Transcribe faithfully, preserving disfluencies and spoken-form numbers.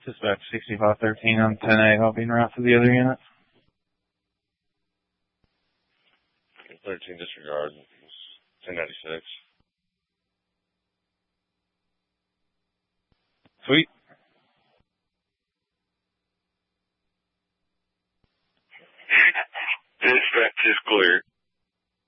Dispatch sixty-five thirteen on ten A, helping route to the other unit. thirteen disregard, ten ninety-six. Sweet. Dispatch is clear.